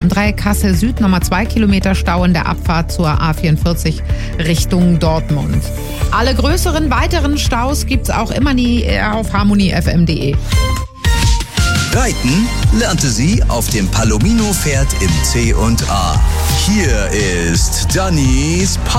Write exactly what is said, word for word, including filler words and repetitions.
Dreieck Kassel Süd nochmal zwei Kilometer Stau in der Abfahrt zur A vierundvierzig Richtung Dortmund. Alle größeren weiteren Staus gibt's auch immer nie auf harmonie f m punkt d e. Reiten lernte sie auf dem Palomino-Pferd im C und A. Hier ist Dannys